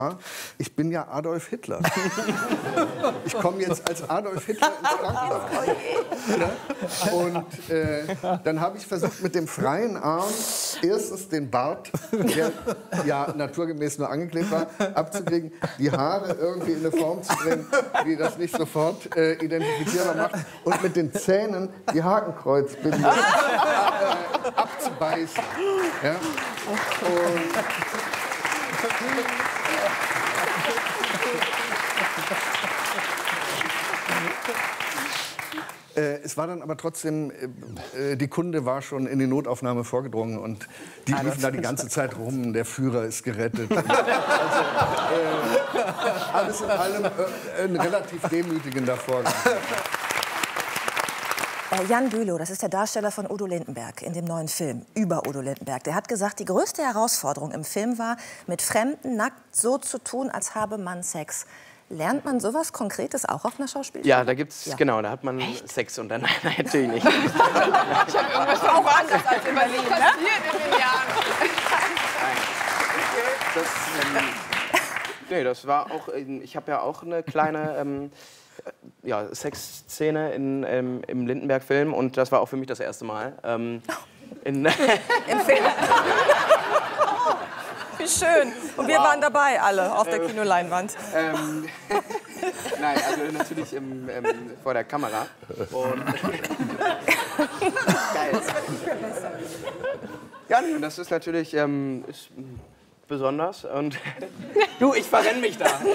Ich bin ja Adolf Hitler. Ich komme jetzt als Adolf Hitler ins Krankenhaus. Und dann habe ich versucht, mit dem freien Arm erstens den Bart, der ja naturgemäß nur angeklebt war, abzukriegen, die Haare irgendwie in eine Form zu bringen, die das nicht sofort identifizierbar macht, und mit den Zähnen die Hakenkreuzbinde abzubeißen. Ja? Und es war dann aber trotzdem, die Kunde war schon in die Notaufnahme vorgedrungen und die liefen da die ganze Zeit rum, der Führer ist gerettet. Alles in allem ein relativ demütigender Vorgang. Jan Bülow, das ist der Darsteller von Udo Lindenberg in dem neuen Film über Udo Lindenberg. Der hat gesagt, die größte Herausforderung im Film war, mit Fremden nackt so zu tun, als habe man Sex. Lernt man sowas Konkretes auch auf einer Schauspielschule? Ja, da gibt's, genau, da hat man Sex und dann, nein, natürlich nicht. Ich habe irgendwas auch anders als in Berlin, ne? In den Jahren. Nee, das war auch, ich habe ja auch eine kleine Sexszene im Lindenberg-Film und das war auch für mich das erste Mal. Im Film? Wie schön. Und wir waren dabei, alle, auf der Kinoleinwand. Nein, also natürlich vor der Kamera. Und geil. Ja, nee, das ist natürlich ist besonders. Und du, ich verrenne mich da. Ich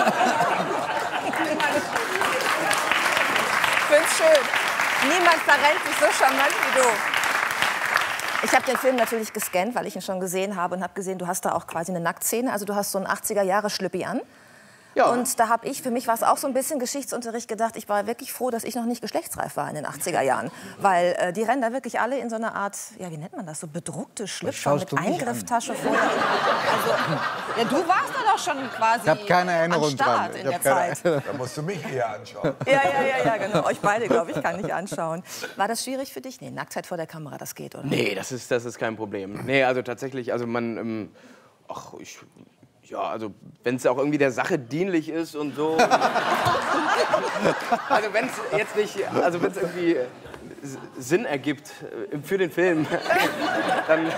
find's schön. Niemand verrennt sich so charmant wie du. Ich habe den Film natürlich gescannt, weil ich ihn schon gesehen habe und habe gesehen, du hast da auch quasi eine Nacktszene. Also du hast so einen 80er-Jahre-Schlüppi an. Ja. Und da habe ich, für mich war es auch so ein bisschen Geschichtsunterricht gedacht, ich war wirklich froh, dass ich noch nicht geschlechtsreif war in den 80er Jahren. Weil die rennen da wirklich alle in so einer Art, ja wie nennt man das, so bedruckte Schlüpfer mit Eingrifftasche vor. Also, ja, du warst da doch schon quasi ich habe keine Erinnerung dran. In der Zeit. Da musst du mich eher anschauen. Ja, genau. Euch beide, glaube ich, kann ich anschauen. War das schwierig für dich? Nee, Nacktheit vor der Kamera, das geht, oder? Nee, das ist kein Problem. Nee, also tatsächlich, also man, ja, also wenn es auch irgendwie der Sache dienlich ist und so. Also wenn es jetzt nicht, also wenn es irgendwie Sinn ergibt für den Film, dann,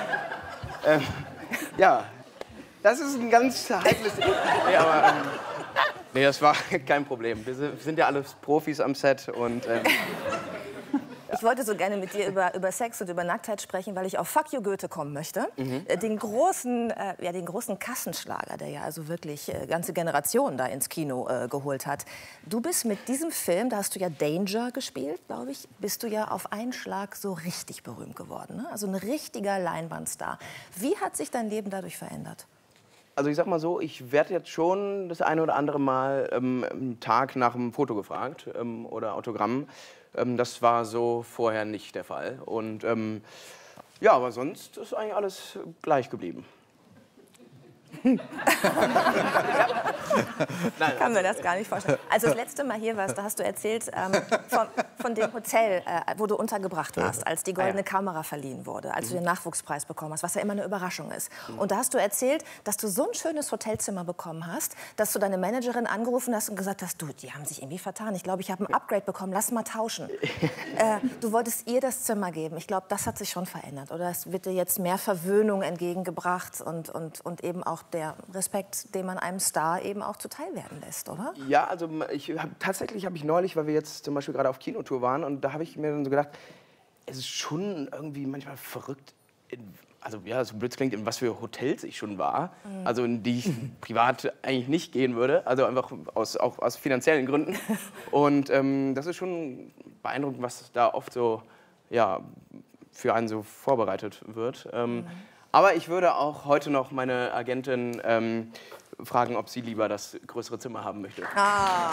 ja, das ist ein ganz heikles. Nee, aber, nee, das war kein Problem. Wir sind ja alles Profis am Set und. Ich wollte so gerne mit dir über Sex und über Nacktheit sprechen, weil ich auf Fuck You Goethe kommen möchte. Den großen Kassenschlager, der ja also wirklich ganze Generationen da ins Kino geholt hat. Du bist mit diesem Film, da hast du ja Danger gespielt, glaube ich, bist du ja auf einen Schlag so richtig berühmt geworden. Ne? Also ein richtiger Leinwandstar. Wie hat sich dein Leben dadurch verändert? Also ich sag mal so, ich werde jetzt schon das eine oder andere Mal am Tag nach einem Foto gefragt oder Autogramm. Das war so vorher nicht der Fall. Und ja, aber sonst ist eigentlich alles gleich geblieben. Ich kann mir das gar nicht vorstellen. Als du das letzte Mal hier warst, da hast du erzählt von dem Hotel, wo du untergebracht warst, als die Goldene Kamera verliehen wurde, als du den Nachwuchspreis bekommen hast, was ja immer eine Überraschung ist. Und da hast du erzählt, dass du so ein schönes Hotelzimmer bekommen hast, dass du deine Managerin angerufen hast und gesagt hast, du, die haben sich irgendwie vertan. Ich glaube, ich habe ein Upgrade bekommen, lass mal tauschen. Du wolltest ihr das Zimmer geben. Ich glaube, das hat sich schon verändert. Oder es wird dir jetzt mehr Verwöhnung entgegengebracht und eben auch der Respekt, den man einem Star eben auch zuteil werden lässt, oder? Ja, also tatsächlich habe ich neulich, weil wir jetzt zum Beispiel gerade auf Kinotour waren, und da habe ich mir dann so gedacht, es ist schon irgendwie manchmal verrückt, also ja, so blöd es klingt, in was für Hotels ich schon war, also in die ich privat eigentlich nicht gehen würde, also einfach auch aus finanziellen Gründen. Und das ist schon beeindruckend, was da oft so, ja, für einen so vorbereitet wird. Aber ich würde auch heute noch meine Agentin fragen, ob sie lieber das größere Zimmer haben möchte. Ah.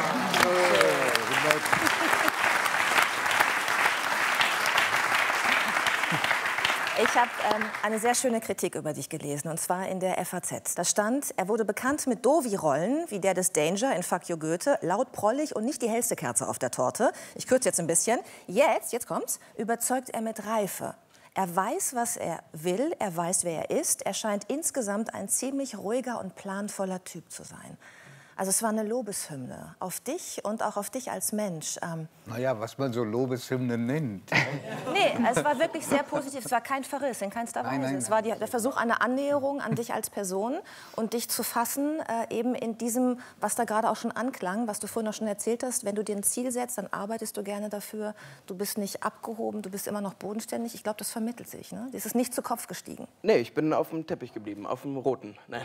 Ich habe eine sehr schöne Kritik über dich gelesen, und zwar in der FAZ. Da stand, er wurde bekannt mit Dovi-Rollen, wie der des Danger in Fuck You Goethe, laut, prollig und nicht die hellste Kerze auf der Torte. Ich kürze jetzt ein bisschen. Jetzt kommt's, überzeugt er mit Reife. Er weiß, was er will, er weiß, wer er ist. Er scheint insgesamt ein ziemlich ruhiger und planvoller Typ zu sein. Also es war eine Lobeshymne auf dich und auch auf dich als Mensch. Naja, was man so Lobeshymnen nennt. Nee, es war wirklich sehr positiv. Es war kein Verriss, in keinster Weise. Nein. Es war der Versuch einer Annäherung an dich als Person und dich zu fassen, eben in diesem, was da gerade auch schon anklang, was du vorhin auch schon erzählt hast. Wenn du dir ein Ziel setzt, dann arbeitest du gerne dafür. Du bist nicht abgehoben, du bist immer noch bodenständig. Ich glaube, das vermittelt sich. Ne? Das ist nicht zu Kopf gestiegen. Nee, ich bin auf dem Teppich geblieben, auf dem roten. Nein.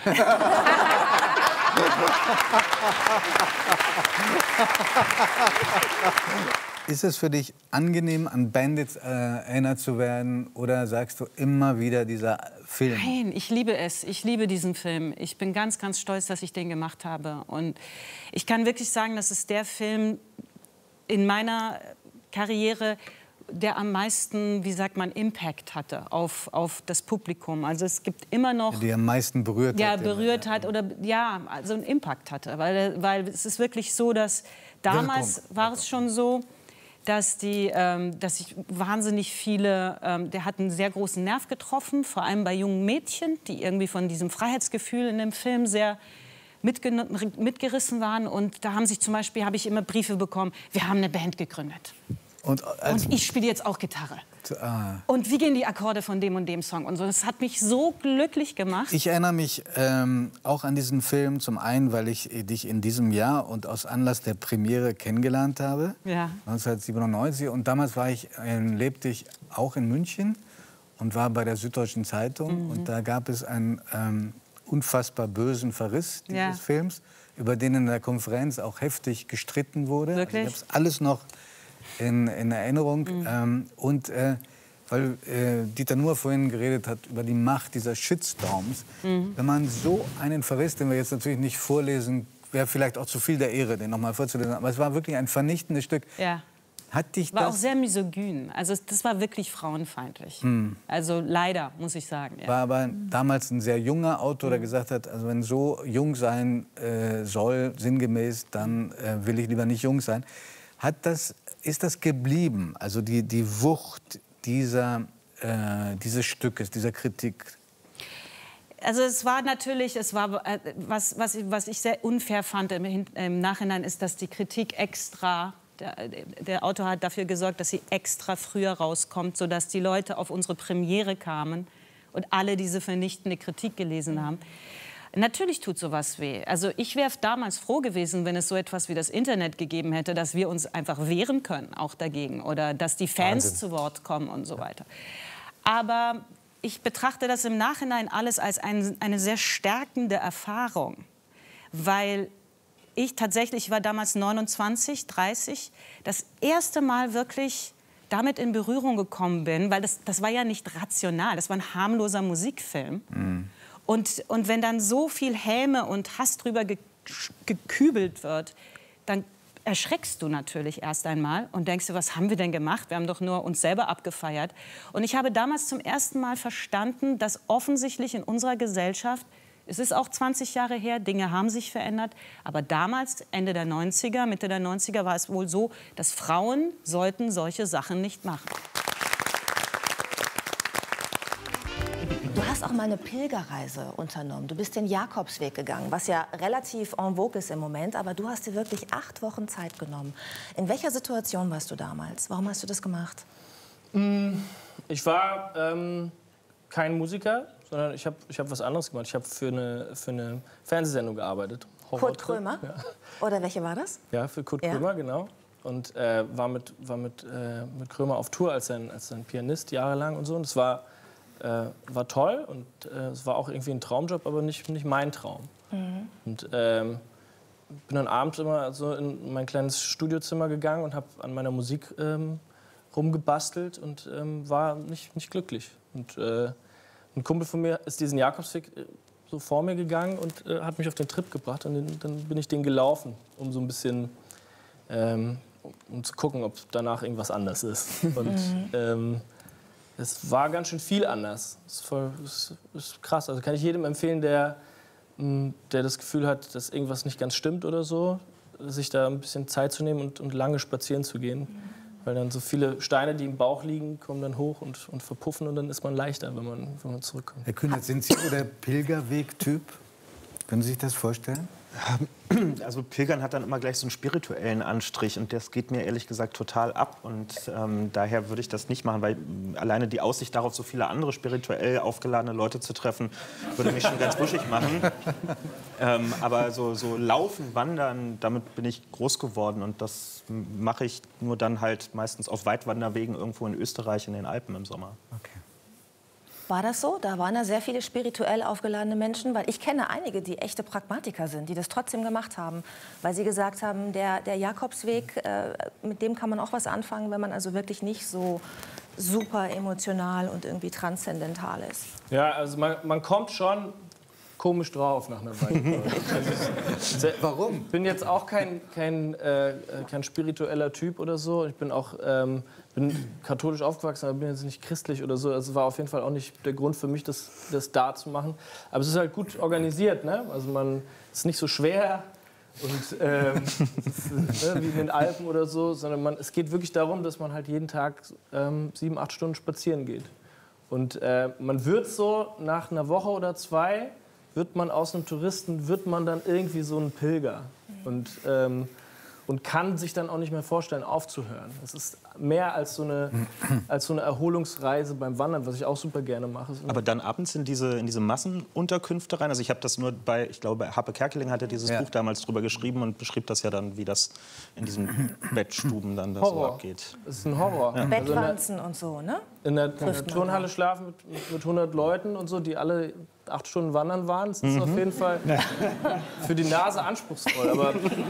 Ist es für dich angenehm, an Bandits erinnert zu werden? Oder sagst du immer wieder dieser Film? Nein, ich liebe es. Ich liebe diesen Film. Ich bin ganz, ganz stolz, dass ich den gemacht habe. Und ich kann wirklich sagen, das ist der Film in meiner Karriere, der am meisten, wie sagt man, Impact hatte auf das Publikum. Also es gibt immer noch... Die am meisten berührt hat. Ja, berührt hat oder ja, also einen Impact hatte. Weil es ist wirklich so, dass damals war es schon so, dass ich wahnsinnig viele, der hat einen sehr großen Nerv getroffen, vor allem bei jungen Mädchen, die irgendwie von diesem Freiheitsgefühl in dem Film sehr mitgerissen waren. Und da habe ich immer Briefe bekommen, wir haben eine Band gegründet. Und ich spiele jetzt auch Gitarre. Und wie gehen die Akkorde von dem und dem Song? Und so. Das hat mich so glücklich gemacht. Ich erinnere mich auch an diesen Film, zum einen, weil ich dich in diesem Jahr und aus Anlass der Premiere kennengelernt habe, ja. 1997. Und damals lebte ich auch in München und war bei der Süddeutschen Zeitung. Und da gab es einen unfassbar bösen Verriss dieses Films, über den in der Konferenz auch heftig gestritten wurde. Wirklich? Also ich habe es alles noch in Erinnerung. Weil Dieter Nuhr vorhin geredet hat über die Macht dieser Shitstorms. Wenn man so einen Verriss, den wir jetzt natürlich nicht vorlesen, wäre vielleicht auch zu viel der Ehre, den noch mal vorzulesen. Aber es war wirklich ein vernichtendes Stück. Ja. Hat dich war das... auch sehr misogyn. Also das war wirklich frauenfeindlich. Also leider, muss ich sagen. Ja. War aber damals ein sehr junger Autor, der gesagt hat, also wenn so jung sein soll, sinngemäß, dann will ich lieber nicht jung sein. Ist das geblieben, also die Wucht dieses Stückes, dieser Kritik? Also es war natürlich, was ich sehr unfair fand im Nachhinein, ist, dass die Kritik extra, der Autor hat dafür gesorgt, dass sie extra früher rauskommt, sodass die Leute auf unsere Premiere kamen und alle diese vernichtende Kritik gelesen haben. Natürlich tut sowas weh. Also ich wäre damals froh gewesen, wenn es so etwas wie das Internet gegeben hätte, dass wir uns einfach wehren können, auch dagegen. Oder dass die Fans zu Wort kommen und so weiter. Aber ich betrachte das im Nachhinein alles als eine sehr stärkende Erfahrung. Weil ich war damals 29, 30, das erste Mal wirklich damit in Berührung gekommen bin. Weil das war ja nicht rational, das war ein harmloser Musikfilm. Und wenn dann so viel Häme und Hass drüber gekübelt wird, dann erschreckst du natürlich erst einmal und denkst dir, was haben wir denn gemacht? Wir haben doch nur uns selber abgefeiert. Und ich habe damals zum ersten Mal verstanden, dass offensichtlich in unserer Gesellschaft, es ist auch 20 Jahre her, Dinge haben sich verändert, aber damals, Ende der 90er, Mitte der 90er, war es wohl so, dass Frauen sollten solche Sachen nicht machen. Du hast auch mal eine Pilgerreise unternommen. Du bist den Jakobsweg gegangen, was ja relativ en vogue ist im Moment. Aber du hast dir wirklich 8 Wochen Zeit genommen. In welcher Situation warst du damals? Warum hast du das gemacht? Ich war kein Musiker, sondern ich hab was anderes gemacht. Ich habe für eine Fernsehsendung gearbeitet. Kurt Krömer? Ja. Oder welche war das? Ja, für Kurt Krömer, genau. Und war mit Krömer auf Tour als sein Pianist jahrelang und so. Und es war toll und es war auch irgendwie ein Traumjob, aber nicht mein Traum. Und bin dann abends immer so in mein kleines Studiozimmer gegangen und habe an meiner Musik rumgebastelt und war nicht glücklich. Und ein Kumpel von mir ist diesen Jakobsweg so vor mir gegangen und hat mich auf den Trip gebracht. Und dann bin ich den gelaufen, um so ein bisschen um zu gucken, ob danach irgendwas anders ist. Und es war ganz schön viel anders. Das ist krass. Also kann ich jedem empfehlen, der das Gefühl hat, dass irgendwas nicht ganz stimmt oder so, sich da ein bisschen Zeit zu nehmen und lange spazieren zu gehen. Weil dann so viele Steine, die im Bauch liegen, kommen dann hoch und verpuffen und dann ist man leichter, wenn man zurückkommt. Herr Kühnert, sind Sie so der Pilgerweg-Typ? Können Sie sich das vorstellen? Also Pilgern hat dann immer gleich so einen spirituellen Anstrich und das geht mir ehrlich gesagt total ab und daher würde ich das nicht machen, weil alleine die Aussicht darauf, so viele andere spirituell aufgeladene Leute zu treffen, würde mich schon ganz wuschig machen. Aber so Laufen, Wandern, damit bin ich groß geworden und das mache ich nur dann halt meistens auf Weitwanderwegen irgendwo in Österreich in den Alpen im Sommer. Okay. War das so? Da waren da sehr viele spirituell aufgeladene Menschen, weil ich kenne einige, die echte Pragmatiker sind, die das trotzdem gemacht haben, weil sie gesagt haben, der Jakobsweg, mit dem kann man auch was anfangen, wenn man also wirklich nicht so super emotional und irgendwie transzendental ist. Ja, also man kommt schon komisch drauf nach einer Weile. Warum? Ich bin jetzt auch kein spiritueller Typ oder so. Ich bin auch bin katholisch aufgewachsen, aber bin jetzt nicht christlich oder so. Also war auf jeden Fall auch nicht der Grund für mich, das da zu machen. Aber es ist halt gut organisiert, ne? Also es ist nicht so schwer und wie in den Alpen oder so, sondern es geht wirklich darum, dass man halt jeden Tag 7, 8 Stunden spazieren geht. Und man wird so nach einer Woche oder 2 wird man aus einem Touristen, wird man dann irgendwie so ein Pilger und kann sich dann auch nicht mehr vorstellen, aufzuhören. Es ist mehr als so eine Erholungsreise beim Wandern, was ich auch super gerne mache. Aber dann abends in diese Massenunterkünfte rein? Also ich habe das nur ich glaube, Harpe Kerkeling hatte dieses Buch damals drüber geschrieben und beschrieb das ja dann, wie das in diesen Bettstuben dann das so abgeht. Das ist ein Horror. Ja. Bettwanzen und so, ne? In der Turnhalle schlafen mit 100 Leuten und so, die alle 8 Stunden wandern waren. Das ist auf jeden Fall für die Nase anspruchsvoll. Aber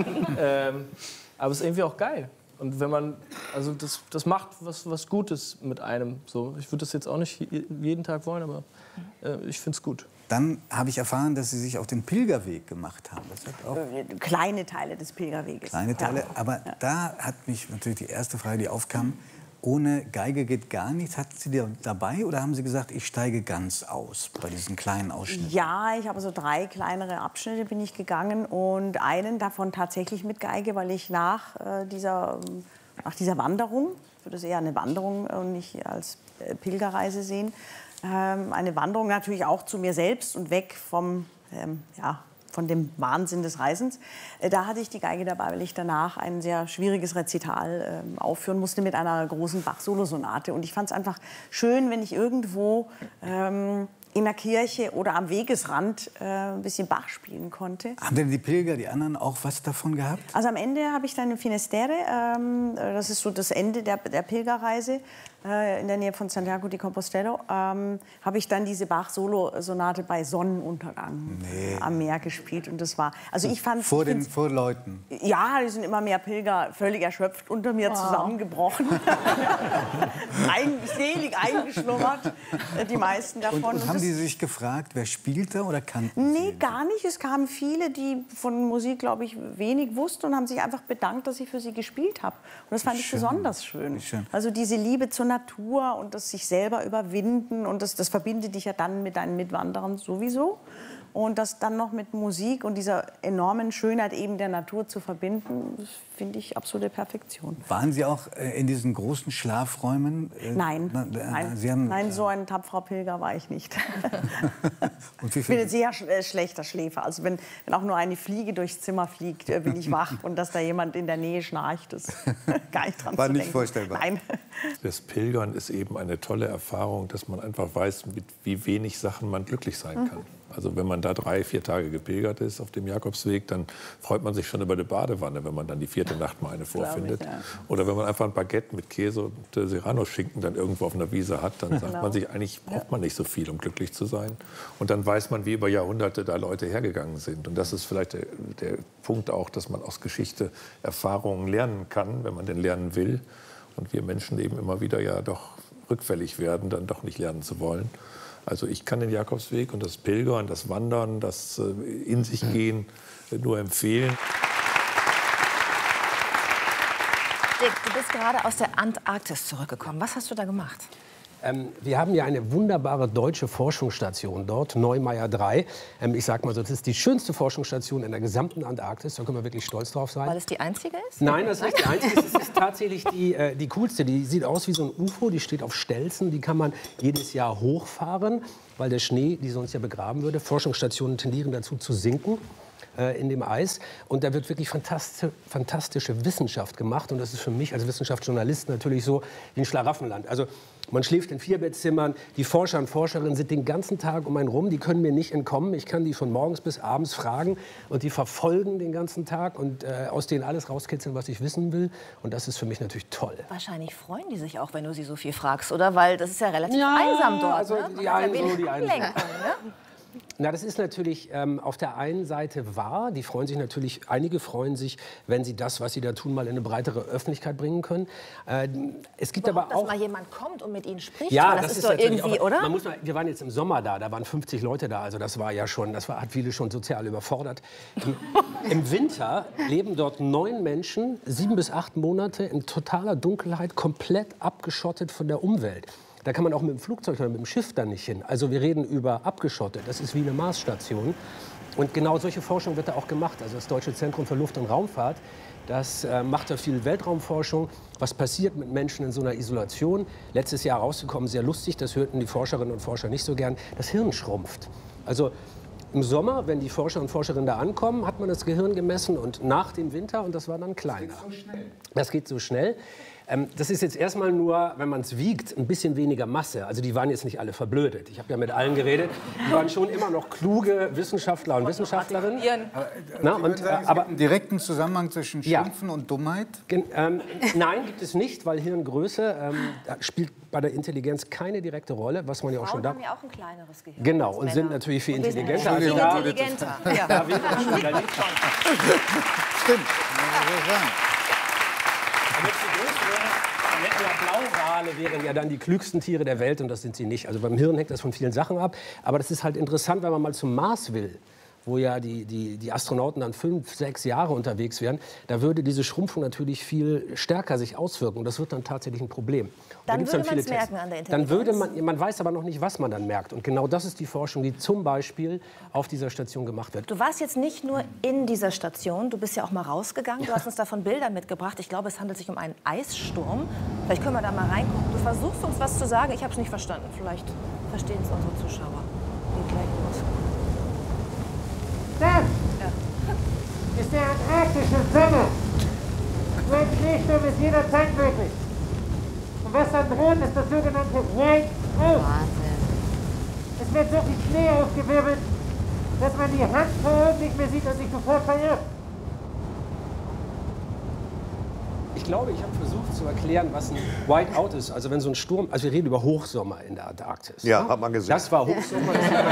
es ist irgendwie auch geil. Und wenn man, also das macht was Gutes mit einem. So, ich würde das jetzt auch nicht jeden Tag wollen, aber ich finde es gut. Dann habe ich erfahren, dass Sie sich auf den Pilgerweg gemacht haben. Das hat auch kleine Teile des Pilgerweges. Kleine Teile, ja. Aber da hat mich natürlich die erste Frage, die aufkam, ohne Geige geht gar nichts. Hatten Sie die dabei oder haben Sie gesagt, ich steige ganz aus bei diesen kleinen Ausschnitten? Ja, ich habe so 3 kleinere Abschnitte bin ich gegangen und einen davon tatsächlich mit Geige, weil ich nach dieser Wanderung, ich würde es eher eine Wanderung und nicht als Pilgerreise sehen, eine Wanderung natürlich auch zu mir selbst und weg vom von dem Wahnsinn des Reisens. Da hatte ich die Geige dabei, weil ich danach ein sehr schwieriges Rezital aufführen musste mit einer großen Bach-Solosonate. Und ich fand es einfach schön, wenn ich irgendwo in der Kirche oder am Wegesrand ein bisschen Bach spielen konnte. Haben denn die Pilger, die anderen, auch was davon gehabt? Also am Ende habe ich dann in Finisterre, das ist so das Ende der Pilgerreise, in der Nähe von Santiago de Compostela, habe ich dann diese Bach-Solo-Sonate bei Sonnenuntergang am Meer gespielt. Und das war, also ich fand vor Leuten? Ja, die sind immer mehr Pilger völlig erschöpft unter mir zusammengebrochen. Selig eingeschlummert, die meisten davon. Und haben die sich gefragt, wer spielt da oder kannten Sie? Nee, gar nicht. Es kamen viele, die von Musik, glaube ich, wenig wussten und haben sich einfach bedankt, dass ich für sie gespielt habe. Und das fand ich besonders schön. Also diese Liebe zur Natur und das sich selber überwinden und das verbindet dich ja dann mit deinen Mitwanderern sowieso. Und das dann noch mit Musik und dieser enormen Schönheit eben der Natur zu verbinden, das finde ich absolute Perfektion. Waren Sie auch in diesen großen Schlafräumen? Nein, nein, so ein tapferer Pilger war ich nicht. Ich bin ein sehr schlechter Schläfer. Also wenn auch nur eine Fliege durchs Zimmer fliegt, bin ich wach. Und dass da jemand in der Nähe schnarcht, ist gar nicht dran war zu nicht denken. Vorstellbar. Nein. Das Pilgern ist eben eine tolle Erfahrung, dass man einfach weiß, mit wie wenig Sachen man glücklich sein kann. Also wenn man da 3, 4 Tage gepilgert ist auf dem Jakobsweg, dann freut man sich schon über eine Badewanne, wenn man dann die 4. Nacht mal eine vorfindet. Ja. Oder wenn man einfach ein Baguette mit Käse und Serrano-Schinken dann irgendwo auf einer Wiese hat, dann sagt man sich, eigentlich braucht man nicht so viel, um glücklich zu sein. Und dann weiß man, wie über Jahrhunderte da Leute hergegangen sind. Und das ist vielleicht der Punkt auch, dass man aus Geschichte Erfahrungen lernen kann, wenn man denn lernen will. Und wir Menschen eben immer wieder ja doch rückfällig werden, dann doch nicht lernen zu wollen. Also ich kann den Jakobsweg und das Pilgern, das Wandern, das in sich gehen nur empfehlen. Dick, du bist gerade aus der Antarktis zurückgekommen. Was hast du da gemacht? Wir haben ja eine wunderbare deutsche Forschungsstation dort, Neumeier 3. Ich sag mal so, das ist die schönste Forschungsstation in der gesamten Antarktis. Da können wir wirklich stolz drauf sein. Weil es die einzige ist? Nein, das ist nicht die einzige. Es ist tatsächlich die coolste. Die sieht aus wie so ein UFO. Die steht auf Stelzen. Die kann man jedes Jahr hochfahren, weil der Schnee, die sonst ja begraben würde. Forschungsstationen tendieren dazu zu sinken in dem Eis. Und da wird wirklich fantastische Wissenschaft gemacht. Und das ist für mich als Wissenschaftsjournalist natürlich so wie ein Schlaraffenland. Also man schläft in 4-Bettzimmern. Die Forscher und Forscherinnen sind den ganzen Tag um einen rum. Die können mir nicht entkommen. Ich kann die von morgens bis abends fragen. Und die verfolgen den ganzen Tag und aus denen alles rauskitzeln, was ich wissen will. Und das ist für mich natürlich toll. Wahrscheinlich freuen die sich auch, wenn du sie so viel fragst, oder? Weil das ist ja relativ einsam dort. Also ne? die einen so, die einen einen so. ne? Na, das ist natürlich auf der einen Seite wahr. Die freuen sich natürlich, einige freuen sich, wenn sie das, was sie da tun, mal in eine breitere Öffentlichkeit bringen können. Es gibt Überhaupt, aber auch, dass mal jemand kommt und mit ihnen spricht. ja, das ist doch irgendwie, auch, oder? Wir waren jetzt im Sommer da waren 50 Leute da. Also das war ja schon, hat viele schon sozial überfordert. Im Winter leben dort 9 Menschen, 7 bis 8 Monate in totaler Dunkelheit, komplett abgeschottet von der Umwelt. Da kann man auch mit dem Flugzeug oder mit dem Schiff dann nicht hin. Also wir reden über abgeschottet. Das ist wie eine Marsstation. Und genau solche Forschung wird da auch gemacht. Also das Deutsche Zentrum für Luft- und Raumfahrt, das macht da viel Weltraumforschung. Was passiert mit Menschen in so einer Isolation? Letztes Jahr rausgekommen, sehr lustig, das hörten die Forscherinnen und Forscher nicht so gern. Das Hirn schrumpft. Also im Sommer, wenn die Forscher und Forscherinnen da ankommen, hat man das Gehirn gemessen und nach dem Winter, und das war dann kleiner. Das geht so schnell. Das geht so schnell. Das ist jetzt erstmal nur, wenn man es wiegt, ein bisschen weniger Masse. Also die waren jetzt nicht alle verblödet. Ich habe ja mit allen geredet. Die waren schon immer noch kluge Wissenschaftler und Wissenschaftlerinnen. Aber einen direkten Zusammenhang zwischen Schrumpfen und Dummheit? Nein, gibt es nicht, weil Hirngröße spielt bei der Intelligenz keine direkte Rolle, was man ja auch schon da. Frauen haben ja auch ein kleineres Gehirn. Genau, und sind natürlich viel intelligenter. Viel intelligenter. Da wird das schon überlegt. Stimmt. Blauwale wären ja dann die klügsten Tiere der Welt, und das sind sie nicht. Also beim Hirn hängt das von vielen Sachen ab. Aber das ist halt interessant, wenn man mal zum Mars will, wo ja die Astronauten dann 5, 6 Jahre unterwegs wären. Da würde diese Schrumpfung natürlich viel stärker sich auswirken. Und das wird dann tatsächlich ein Problem. Dann da würde man es merken an der Intelligenz. Dann würde man weiß aber noch nicht, was man dann merkt. Und genau das ist die Forschung, die zum Beispiel auf dieser Station gemacht wird. Du warst jetzt nicht nur in dieser Station, du bist ja auch mal rausgegangen. Du hast uns davon Bilder mitgebracht. Ich glaube, es handelt sich um einen Eissturm. Vielleicht können wir da mal reingucken. Du versuchst uns was zu sagen. Ich habe es nicht verstanden. Vielleicht verstehen es unsere Zuschauer. Geht gleich los. Das ist der antarktische Sommer. So ein Schneesturm ist jederzeit möglich. Und was dann droht, ist das sogenannte White-Out. Es wird so viel Schnee aufgewirbelt, dass man die Hand vor Augen nicht mehr sieht und sich sofort verirrt. Ich glaube, ich habe versucht zu erklären, was ein Whiteout ist. Also wenn so ein Sturm, also wir reden über Hochsommer in der Antarktis. Ja, hat man gesehen. Das war Hochsommer.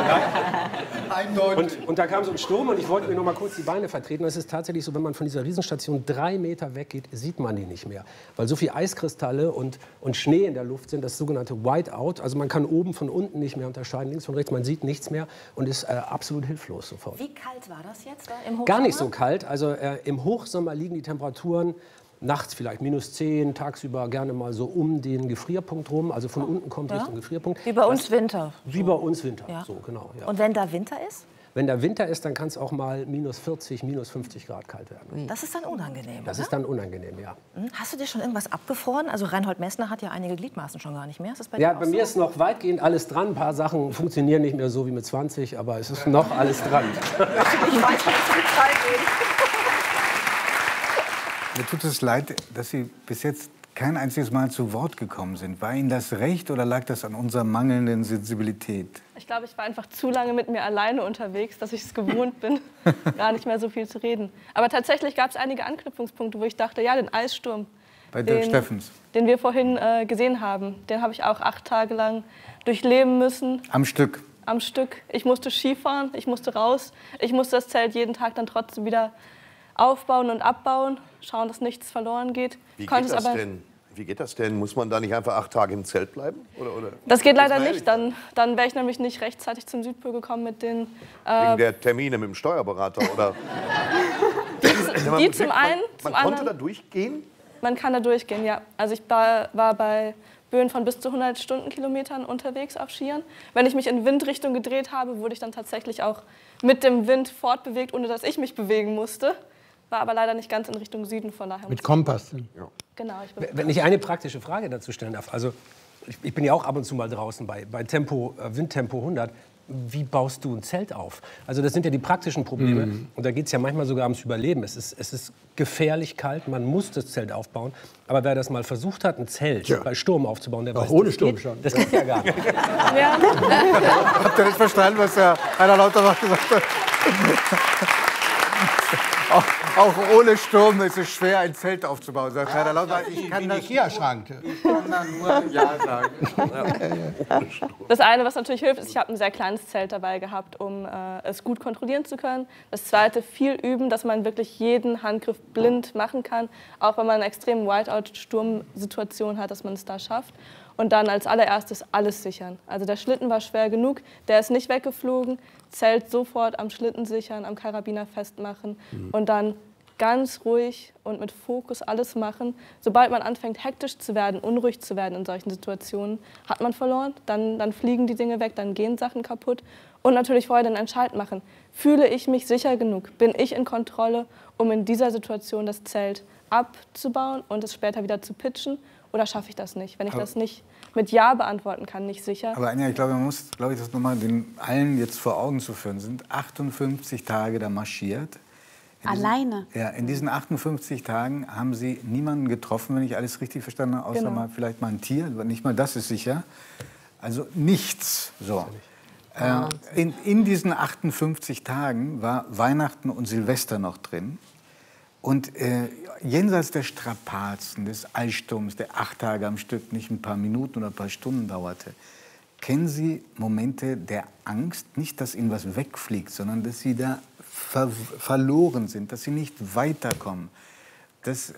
Und da kam so ein Sturm und ich wollte mir noch mal kurz die Beine vertreten. Es ist tatsächlich so, wenn man von dieser Riesenstation 3 Meter weggeht, sieht man die nicht mehr. Weil so viel Eiskristalle und Schnee in der Luft sind, das sogenannte Whiteout. Also man kann oben von unten nicht mehr unterscheiden, links von rechts, man sieht nichts mehr und ist absolut hilflos sofort. Wie kalt war das jetzt da im Hochsommer? Gar nicht so kalt. Also im Hochsommer liegen die Temperaturen nachts vielleicht -10, tagsüber gerne mal so um den Gefrierpunkt rum. Also von unten kommt Richtung Gefrierpunkt. Wie bei uns Winter. Wie bei uns Winter, Ja. so genau. Ja. Und wenn da Winter ist? Wenn da Winter ist, dann kann es auch mal -40, -50 Grad kalt werden. Das ist dann unangenehm, Das oder? ist dann unangenehm, ja. Hast du dir schon irgendwas abgefroren? Also Reinhold Messner hat ja einige Gliedmaßen schon gar nicht mehr. Ist das bei Ja, dir bei auch mir so? ist noch weitgehend alles dran. Ein paar Sachen funktionieren nicht mehr so wie mit 20, aber es ist noch alles dran. Ich weiß, wie es kalt geht. Mir tut es leid, dass Sie bis jetzt kein einziges Mal zu Wort gekommen sind. War Ihnen das recht oder lag das an unserer mangelnden Sensibilität? Ich glaube, ich war einfach zu lange mit mir alleine unterwegs, dass ich es gewohnt bin, gar nicht mehr so viel zu reden. Aber tatsächlich gab es einige Anknüpfungspunkte, wo ich dachte, ja, den Eissturm, Bei Dirk Steffens. den wir vorhin gesehen haben, den habe ich auch 8 Tage lang durchleben müssen. Am Stück? Am Stück. Ich musste Skifahren, ich musste raus. Ich musste das Zelt jeden Tag dann trotzdem wieder aufbauen und abbauen, schauen, dass nichts verloren geht. Wie geht das denn? Muss man da nicht einfach 8 Tage im Zelt bleiben? Oder? Das geht leider nicht. Dann wäre ich nämlich nicht rechtzeitig zum Südpol gekommen mit den... Wegen der Termine mit dem Steuerberater, oder? Die zum einen. Man konnte da durchgehen? Man kann da durchgehen, ja. Also ich war bei Böen von bis zu 100 Stundenkilometern unterwegs auf Skiern. Wenn ich mich in Windrichtung gedreht habe, wurde ich dann tatsächlich auch mit dem Wind fortbewegt, ohne dass ich mich bewegen musste. War aber leider nicht ganz in Richtung Süden, von daher. Mit Kompass? Ja. Genau. Wenn ich eine praktische Frage dazu stellen darf. Also ich bin ja auch ab und zu mal draußen bei Windtempo 100. Wie baust du ein Zelt auf? Also das sind ja die praktischen Probleme. Und da geht es ja manchmal sogar ums Überleben. Es ist gefährlich kalt, man muss das Zelt aufbauen. Aber wer das mal versucht hat, ein Zelt bei Sturm aufzubauen, der weiß, ohne Sturm schon. Das geht ja gar nicht. Ja. Habt ihr nicht verstanden, was der Heiner Lauterbach gesagt hat? Auch ohne Sturm ist es schwer, ein Zelt aufzubauen. Sagt Heiner Lauterbach, ich kann das Ikea-Schrank. Ich kann da nur Ja sagen. Das eine, was natürlich hilft, ist, ich habe ein sehr kleines Zelt dabei gehabt, um es gut kontrollieren zu können. Das zweite, viel üben, dass man wirklich jeden Handgriff blind machen kann, auch wenn man eine extreme Whiteout-Sturmsituation hat, dass man es da schafft. Und dann als allererstes alles sichern. Also der Schlitten war schwer genug, der ist nicht weggeflogen. Zelt sofort am Schlitten sichern, am Karabiner festmachen und dann ganz ruhig und mit Fokus alles machen. Sobald man anfängt, hektisch zu werden, unruhig zu werden in solchen Situationen, hat man verloren. Dann fliegen die Dinge weg, dann gehen Sachen kaputt. Und natürlich vorher den Entscheid machen. Fühle ich mich sicher genug? Bin ich in Kontrolle, um in dieser Situation das Zelt abzubauen und es später wieder zu pitchen? Oder schaffe ich das nicht? Wenn ich das nicht mit Ja beantworten kann, nicht sicher. Aber Anja, ich glaube, man muss, das nochmal den allen jetzt vor Augen zu führen, sind 58 Tage da marschiert. Alleine? Ja, in diesen 58 Tagen haben Sie niemanden getroffen, wenn ich alles richtig verstanden habe, außer mal, vielleicht mal ein Tier, aber nicht mal das ist sicher. Also nichts. So. In diesen 58 Tagen war Weihnachten und Silvester noch drin. Und jenseits der Strapazen, des Eissturms, der 8 Tage am Stück nicht ein paar Minuten oder ein paar Stunden dauerte, kennen Sie Momente der Angst? Nicht, dass Ihnen was wegfliegt, sondern dass Sie da verloren sind, dass Sie nicht weiterkommen, dass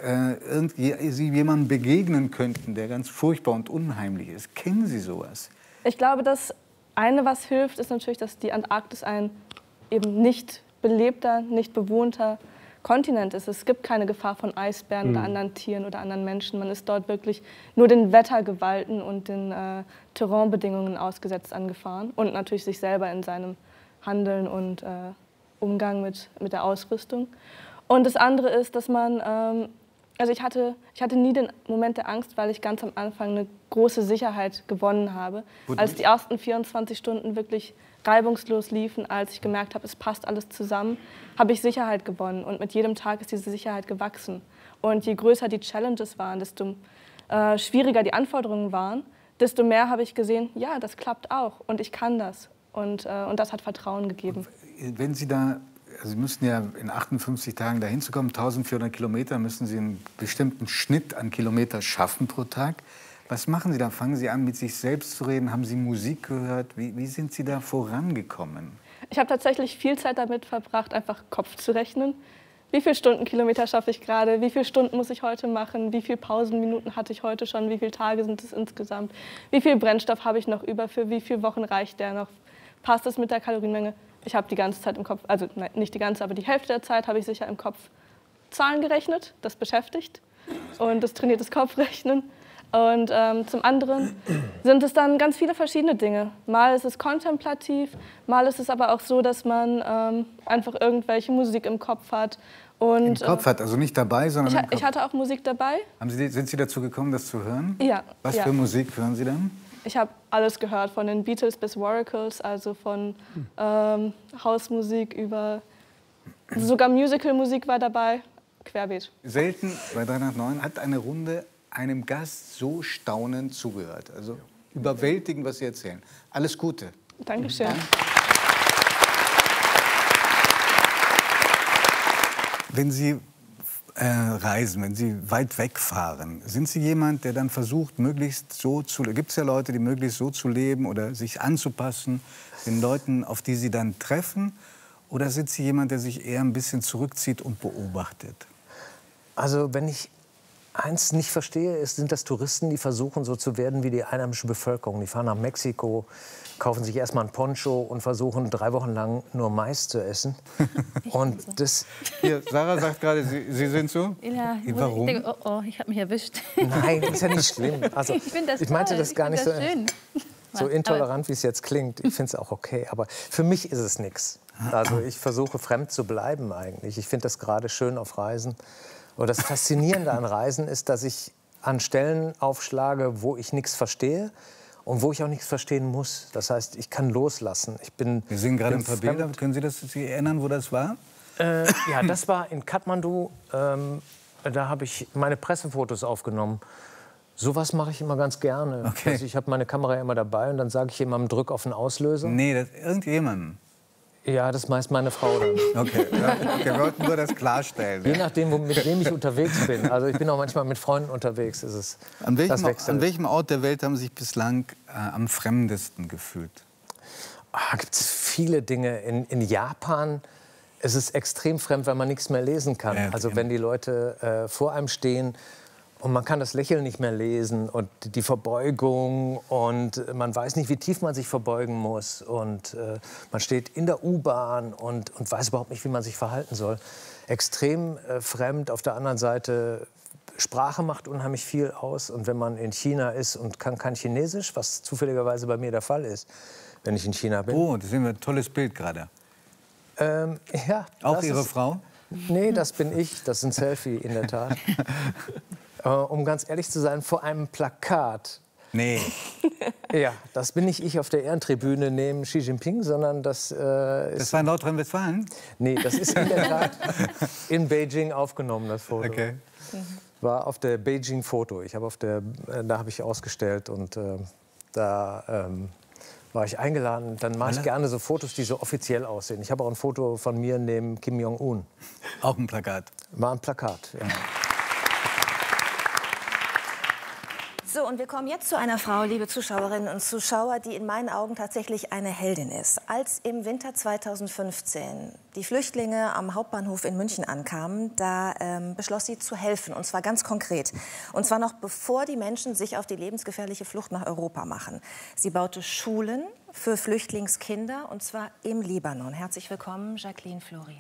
Sie jemandem begegnen könnten, der ganz furchtbar und unheimlich ist. Kennen Sie sowas? Ich glaube, das eine, was hilft, ist natürlich, dass die Antarktis ein eben nicht belebter, nicht bewohnter Kontinent ist. Es gibt keine Gefahr von Eisbären oder anderen Tieren oder anderen Menschen. Man ist dort wirklich nur den Wettergewalten und den Terrainbedingungen ausgesetzt an Gefahren und natürlich sich selber in seinem Handeln und Umgang mit der Ausrüstung. Und das andere ist, dass man, also ich hatte nie den Moment der Angst, weil ich ganz am Anfang eine große Sicherheit gewonnen habe. Als die ersten 24 Stunden wirklich reibungslos liefen, als ich gemerkt habe, es passt alles zusammen, habe ich Sicherheit gewonnen. Und mit jedem Tag ist diese Sicherheit gewachsen. Und je größer die Challenges waren, desto schwieriger die Anforderungen waren, desto mehr habe ich gesehen, ja, das klappt auch und ich kann das. Und das hat Vertrauen gegeben. Wenn Sie da, also Sie müssen ja in 58 Tagen dahin zu kommen, 1400 Kilometer, müssen Sie einen bestimmten Schnitt an Kilometer schaffen pro Tag. Was machen Sie da? Fangen Sie an, mit sich selbst zu reden? Haben Sie Musik gehört? Wie sind Sie da vorangekommen? Ich habe tatsächlich viel Zeit damit verbracht, einfach Kopf zu rechnen. Wie viele Stundenkilometer schaffe ich gerade? Wie viele Stunden muss ich heute machen? Wie viele Pausenminuten hatte ich heute schon? Wie viele Tage sind es insgesamt? Wie viel Brennstoff habe ich noch über? Für wie viele Wochen reicht der noch? Passt es mit der Kalorienmenge? Ich habe die ganze Zeit im Kopf, also nein, nicht die ganze, aber die Hälfte der Zeit habe ich sicher im Kopf Zahlen gerechnet. Das beschäftigt und das trainiert das Kopfrechnen. Und zum anderen sind es dann ganz viele verschiedene Dinge. Mal ist es kontemplativ, mal ist es aber auch so, dass man einfach irgendwelche Musik im Kopf hat. Und, im Kopf hat, also nicht dabei, sondern im Kopf. Ich hatte auch Musik dabei. Sind Sie dazu gekommen, das zu hören? Ja. Was für Musik hören Sie dann? Ich habe alles gehört, von den Beatles bis Waracles, also von Hausmusik über, sogar Musical-Musik war dabei, querbeet. Selten bei 3 nach 9 hat eine Runde einem Gast so staunend zugehört. Also überwältigend, was Sie erzählen. Alles Gute. Dankeschön. Wenn Sie reisen, wenn Sie weit wegfahren, sind Sie jemand, der dann versucht, möglichst so zu leben? Gibt es ja Leute, die möglichst so zu leben oder sich anzupassen den Leuten, auf die Sie dann treffen? Oder sind Sie jemand, der sich eher ein bisschen zurückzieht und beobachtet? Also wenn ich eins nicht verstehe, sind das Touristen, die versuchen, so zu werden wie die einheimische Bevölkerung. Die fahren nach Mexiko, kaufen sich erstmal ein Poncho und versuchen 3 Wochen lang nur Mais zu essen. Und das Hier, Sarah sagt gerade, Sie sind so. Ja, Warum? Ich denke, oh, ich habe mich erwischt. Nein, ist ja nicht schlimm. Also, ich meinte das gar nicht so, schön. so intolerant, wie es jetzt klingt. Ich finde es auch okay. Aber für mich ist es nichts. Also ich versuche, fremd zu bleiben eigentlich. Ich finde das gerade schön auf Reisen. Und das Faszinierende an Reisen ist, dass ich an Stellen aufschlage, wo ich nichts verstehe und wo ich auch nichts verstehen muss. Das heißt, ich kann loslassen. Wir sehen gerade ein paar Bilder. Können Sie sich erinnern, wo das war? Ja, das war in Kathmandu. Da habe ich meine Pressefotos aufgenommen. Sowas mache ich immer ganz gerne. Okay. Also ich habe meine Kamera immer dabei und dann sage ich jemandem, drück auf den Auslöser. Nee, das irgendjemandem. Ja, das ist meist meine Frau dann. Okay, wir wollten nur das klarstellen. Je nachdem, mit wem ich unterwegs bin. Also ich bin auch manchmal mit Freunden unterwegs. Ist es, an welchem Ort der Welt haben Sie sich bislang am fremdesten gefühlt? Gibt es viele Dinge. In Japan ist es extrem fremd, weil man nichts mehr lesen kann. Ja, also wenn die Leute vor einem stehen und man kann das Lächeln nicht mehr lesen und die Verbeugung und man weiß nicht, wie tief man sich verbeugen muss und man steht in der U-Bahn und weiß überhaupt nicht, wie man sich verhalten soll. Extrem fremd. Auf der anderen Seite, Sprache macht unheimlich viel aus und wenn man in China ist und kann kein Chinesisch, was zufälligerweise bei mir der Fall ist, wenn ich in China bin. Oh, das sehen wir ein tolles Bild gerade. Ja. Auch Ihre Frau? Nee, das bin ich. Das ist ein Selfie in der Tat. Um ganz ehrlich zu sein, vor einem Plakat. Nee. Ja, das bin nicht ich auf der Ehrentribüne neben Xi Jinping, sondern das ist... Das war in Nordrhein-Westfalen? Nee, das ist in der Tat in Beijing aufgenommen, das Foto. Okay. War auf der Beijing-Foto. Da habe ich ausgestellt und da war ich eingeladen. Dann mache ich gerne so Fotos, die so offiziell aussehen. Ich habe auch ein Foto von mir neben Kim Jong-un. Auch ein Plakat? War ein Plakat, ja. So, und wir kommen jetzt zu einer Frau, liebe Zuschauerinnen und Zuschauer, die in meinen Augen tatsächlich eine Heldin ist. Als im Winter 2015 die Flüchtlinge am Hauptbahnhof in München ankamen, da beschloss sie zu helfen, und zwar ganz konkret. Und zwar noch bevor die Menschen sich auf die lebensgefährliche Flucht nach Europa machen. Sie baute Schulen für Flüchtlingskinder, und zwar im Libanon. Herzlich willkommen, Jacqueline Fleury.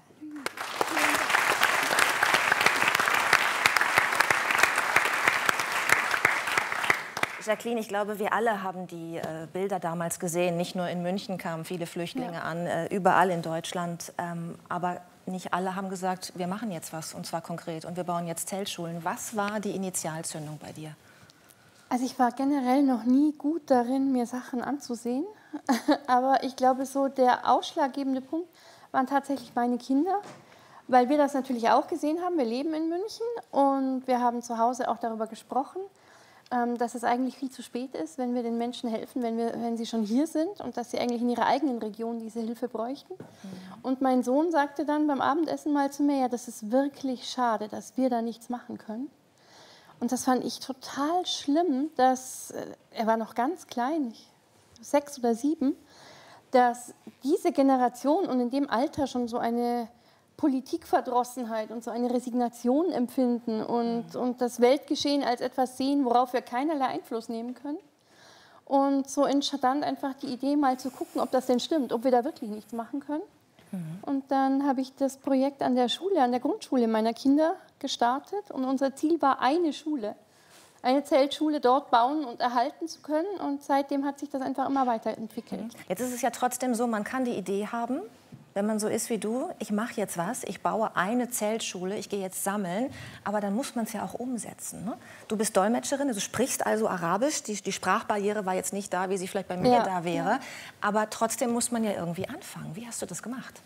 Jacqueline, ich glaube, wir alle haben die Bilder damals gesehen. Nicht nur in München kamen viele Flüchtlinge an, überall in Deutschland. Aber nicht alle haben gesagt, wir machen jetzt was, und zwar konkret. Und wir bauen jetzt Zeltschulen. Was war die Initialzündung bei dir? Also ich war generell noch nie gut darin, mir Sachen anzusehen. Aber ich glaube, so der ausschlaggebende Punkt waren tatsächlich meine Kinder. Weil wir das natürlich auch gesehen haben. Wir leben in München und wir haben zu Hause auch darüber gesprochen, dass es eigentlich viel zu spät ist, wenn wir den Menschen helfen, wenn sie schon hier sind und dass sie eigentlich in ihrer eigenen Region diese Hilfe bräuchten. Und mein Sohn sagte dann beim Abendessen mal zu mir, ja, das ist wirklich schade, dass wir da nichts machen können. Und das fand ich total schlimm, dass, er war noch ganz klein, 6 oder 7, dass diese Generation und in dem Alter schon so eine Politikverdrossenheit und so eine Resignation empfinden und das Weltgeschehen als etwas sehen, worauf wir keinerlei Einfluss nehmen können. Und so entstand einfach die Idee, mal zu gucken, ob das denn stimmt, ob wir da wirklich nichts machen können. Und dann habe ich das Projekt an der Schule, an der Grundschule meiner Kinder gestartet. Und unser Ziel war eine Schule, eine Zeltschule dort bauen und erhalten zu können. Und seitdem hat sich das einfach immer weiterentwickelt. Jetzt ist es ja trotzdem so, man kann die Idee haben, wenn man so ist wie du, ich mache jetzt was, ich baue eine Zeltschule, ich gehe jetzt sammeln, aber dann muss man es ja auch umsetzen. Ne? Du bist Dolmetscherin, du sprichst also Arabisch, die Sprachbarriere war jetzt nicht da, wie sie vielleicht bei mir da wäre, aber trotzdem muss man ja irgendwie anfangen. Wie hast du das gemacht?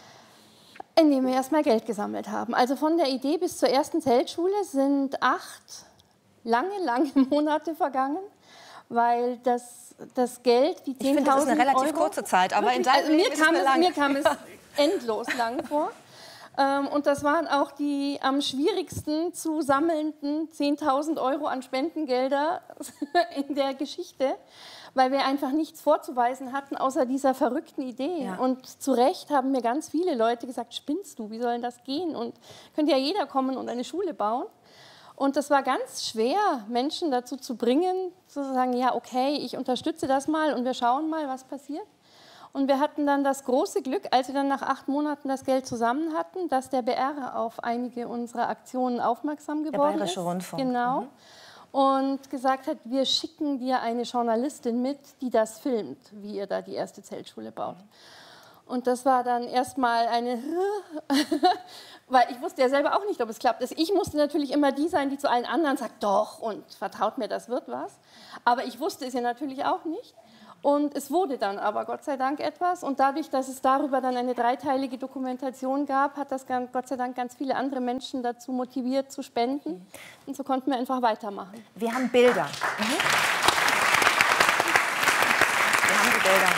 Indem wir erst mal Geld gesammelt haben. Also von der Idee bis zur ersten Zeltschule sind 8 lange Monate vergangen, weil das Geld, die 10.000 Euro... Ich finde, das ist eine relativ kurze Zeit, aber in deinem Leben ist es eine lange. Mir kam es endlos lang vor. Und das waren auch die am schwierigsten zu sammelnden 10.000 Euro an Spendengelder in der Geschichte, weil wir einfach nichts vorzuweisen hatten, außer dieser verrückten Idee. Ja. Und zu Recht haben mir ganz viele Leute gesagt, spinnst du, wie soll denn das gehen? Und könnte ja jeder kommen und eine Schule bauen. Und das war ganz schwer, Menschen dazu zu bringen, zu sagen, ja, okay, ich unterstütze das mal und wir schauen mal, was passiert. Und wir hatten dann das große Glück, als wir dann nach 8 Monaten das Geld zusammen hatten, dass der BR auf einige unserer Aktionen aufmerksam geworden ist. Der Bayerische Rundfunk. Genau. Und gesagt hat, wir schicken dir eine Journalistin mit, die das filmt, wie ihr da die erste Zeltschule baut. Und das war dann erstmal eine, weil ich wusste ja selber auch nicht, ob es klappt. Ich musste natürlich immer die sein, die zu allen anderen sagt, doch, und vertraut mir, das wird was. Aber ich wusste es ja natürlich auch nicht. Und es wurde dann aber Gott sei Dank etwas. Und dadurch, dass es darüber dann eine 3-teilige Dokumentation gab, hat das Gott sei Dank ganz viele andere Menschen dazu motiviert zu spenden. Und so konnten wir einfach weitermachen. Wir haben Bilder. Wir haben die Bilder.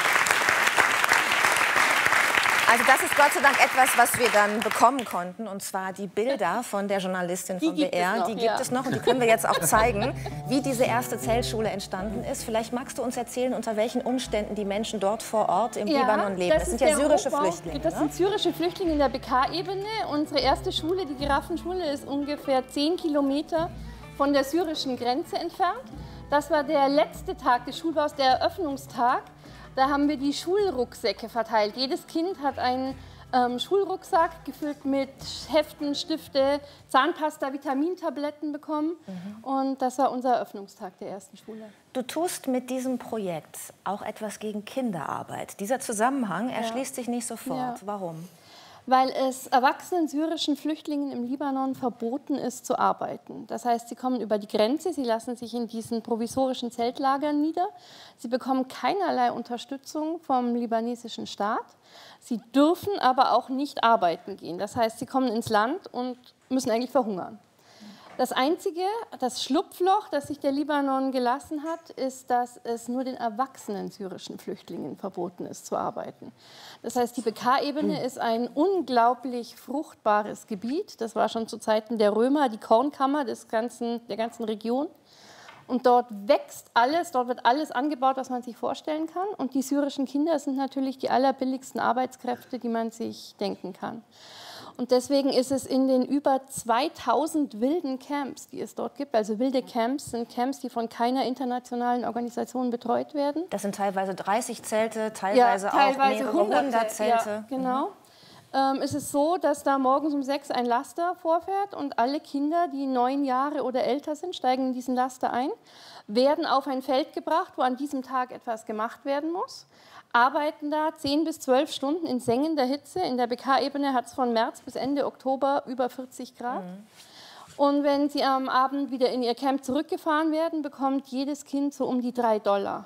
Also das ist Gott sei Dank etwas, was wir dann bekommen konnten, und zwar die Bilder von der Journalistin vom BR. Die gibt es noch und die können wir jetzt auch zeigen, wie diese erste Zeltschule entstanden ist. Vielleicht magst du uns erzählen, unter welchen Umständen die Menschen dort vor Ort im Libanon leben. Das sind ja syrische Flüchtlinge. Das sind syrische Flüchtlinge in der BK-Ebene. Unsere erste Schule, die Giraffenschule, ist ungefähr 10 Kilometer von der syrischen Grenze entfernt. Das war der letzte Tag des Schulbaus, der Eröffnungstag. Da haben wir die Schulrucksäcke verteilt. Jedes Kind hat einen Schulrucksack gefüllt mit Heften, Stifte, Zahnpasta, Vitamintabletten bekommen. Und das war unser Eröffnungstag der ersten Schule. Du tust mit diesem Projekt auch etwas gegen Kinderarbeit. Dieser Zusammenhang erschließt sich nicht sofort. Ja. Warum? Weil es erwachsenen syrischen Flüchtlingen im Libanon verboten ist, zu arbeiten. Das heißt, sie kommen über die Grenze, sie lassen sich in diesen provisorischen Zeltlagern nieder. Sie bekommen keinerlei Unterstützung vom libanesischen Staat. Sie dürfen aber auch nicht arbeiten gehen. Das heißt, sie kommen ins Land und müssen eigentlich verhungern. Das einzige, das Schlupfloch, das sich der Libanon gelassen hat, ist, dass es nur den erwachsenen syrischen Flüchtlingen verboten ist, zu arbeiten. Das heißt, die BK-Ebene ist ein unglaublich fruchtbares Gebiet. Das war schon zu Zeiten der Römer die Kornkammer der ganzen Region. Und dort wächst alles, dort wird alles angebaut, was man sich vorstellen kann. Und die syrischen Kinder sind natürlich die allerbilligsten Arbeitskräfte, die man sich denken kann. Und deswegen ist es in den über 2000 wilden Camps, die es dort gibt, also wilde Camps sind Camps, die von keiner internationalen Organisation betreut werden. Das sind teilweise 30 Zelte, teilweise auch mehrere 100 Zelte. Ja, genau. Es ist so, dass da morgens um 6 ein Laster vorfährt und alle Kinder, die 9 Jahre oder älter sind, steigen in diesen Laster ein, werden auf ein Feld gebracht, wo an diesem Tag etwas gemacht werden muss. Arbeiten da 10 bis 12 Stunden in sengender Hitze. In der BK-Ebene hat es von März bis Ende Oktober über 40 Grad. Und wenn sie am Abend wieder in ihr Camp zurückgefahren werden, bekommt jedes Kind so um die $3.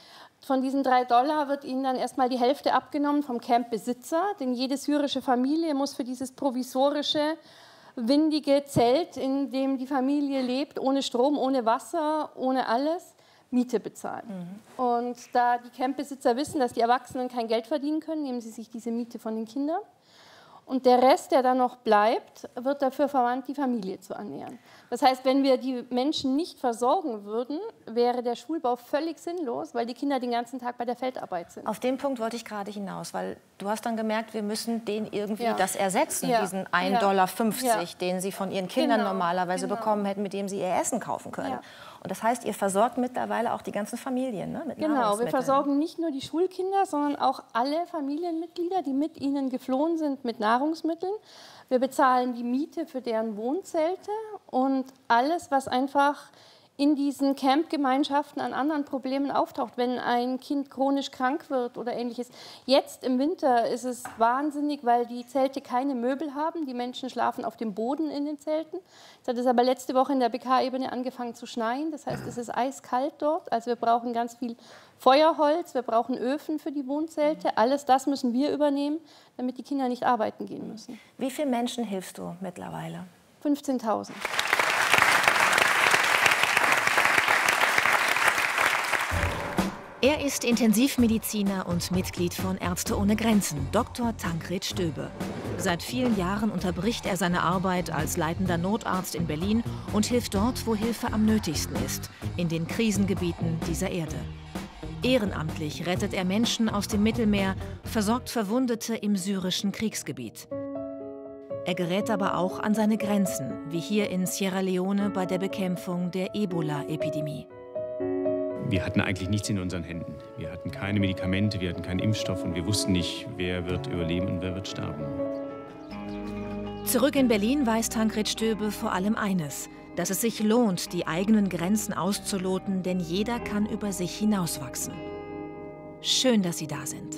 Von diesen $3 wird ihnen dann erstmal die Hälfte abgenommen vom Campbesitzer, denn jede syrische Familie muss für dieses provisorische, windige Zelt, in dem die Familie lebt, ohne Strom, ohne Wasser, ohne alles, Miete bezahlen. Und da die Campbesitzer wissen, dass die Erwachsenen kein Geld verdienen können, nehmen sie sich diese Miete von den Kindern. Und der Rest, der dann noch bleibt, wird dafür verwandt, die Familie zu ernähren. Das heißt, wenn wir die Menschen nicht versorgen würden, wäre der Schulbau völlig sinnlos, weil die Kinder den ganzen Tag bei der Feldarbeit sind. Auf den Punkt wollte ich gerade hinaus, weil du hast dann gemerkt, wir müssen denen irgendwie das ersetzen, diesen $1,50, den sie von ihren Kindern normalerweise bekommen hätten, mit dem sie ihr Essen kaufen können. Ja. Und das heißt, ihr versorgt mittlerweile auch die ganzen Familien, ne, mit Genau, wir Nahrungsmitteln. versorgen nicht nur die Schulkinder, sondern auch alle Familienmitglieder, die mit ihnen geflohen sind, mit Nahrungsmitteln. Wir bezahlen die Miete für deren Wohnzelte und alles, was einfach in diesen Campgemeinschaften an anderen Problemen auftaucht, wenn ein Kind chronisch krank wird oder Ähnliches. Jetzt im Winter ist es wahnsinnig, weil die Zelte keine Möbel haben. Die Menschen schlafen auf dem Boden in den Zelten. Jetzt hat es aber letzte Woche in der BK-Ebene angefangen zu schneien. Das heißt, es ist eiskalt dort. Also wir brauchen ganz viel Feuerholz, wir brauchen Öfen für die Wohnzelte. Alles das müssen wir übernehmen, damit die Kinder nicht arbeiten gehen müssen. Wie vielen Menschen hilfst du mittlerweile? 15.000. Er ist Intensivmediziner und Mitglied von Ärzte ohne Grenzen, Dr. Tankred Stöbe. Seit vielen Jahren unterbricht er seine Arbeit als leitender Notarzt in Berlin und hilft dort, wo Hilfe am nötigsten ist, in den Krisengebieten dieser Erde. Ehrenamtlich rettet er Menschen aus dem Mittelmeer, versorgt Verwundete im syrischen Kriegsgebiet. Er gerät aber auch an seine Grenzen, wie hier in Sierra Leone bei der Bekämpfung der Ebola-Epidemie. Wir hatten eigentlich nichts in unseren Händen. Wir hatten keine Medikamente, wir hatten keinen Impfstoff und wir wussten nicht, wer wird überleben und wer wird sterben. Zurück in Berlin weiß Tankred Stöbe vor allem eines, dass es sich lohnt, die eigenen Grenzen auszuloten, denn jeder kann über sich hinauswachsen. Schön, dass Sie da sind.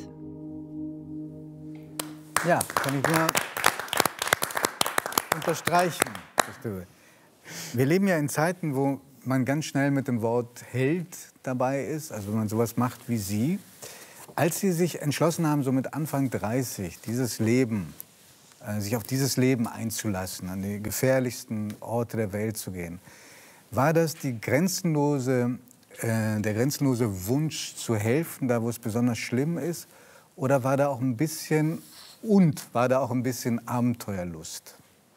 Ja, kann ich nur unterstreichen, Herr Stöbe. Wir leben ja in Zeiten, wo man ganz schnell mit dem Wort Held dabei ist, also wenn man sowas macht wie Sie. Als Sie sich entschlossen haben, so mit Anfang 30, sich auf dieses Leben einzulassen, an die gefährlichsten Orte der Welt zu gehen, war das der grenzenlose Wunsch zu helfen, da wo es besonders schlimm ist, oder war da auch ein bisschen Abenteuerlust?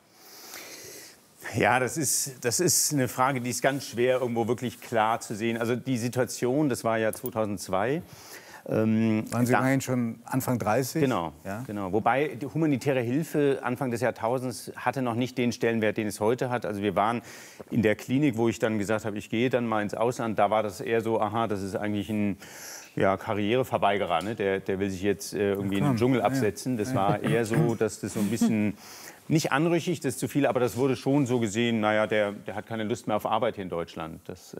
Ja, das ist eine Frage, die ist ganz schwer irgendwo wirklich klar zu sehen. Also die Situation, das war ja 2002. Waren Sie immerhin schon Anfang 30? Genau, ja? Genau. Wobei die humanitäre Hilfe Anfang des Jahrtausends hatte noch nicht den Stellenwert, den es heute hat. Also wir waren in der Klinik, wo ich dann gesagt habe, ich gehe dann mal ins Ausland. Da war das eher so, aha, das ist eigentlich ein Karriereverweigerer. Ne? Der will sich jetzt irgendwie in den Dschungel absetzen. Das war eher so, dass das so ein bisschen... Nicht anrüchig, das ist zu viel, aber das wurde schon so gesehen, naja, der hat keine Lust mehr auf Arbeit hier in Deutschland.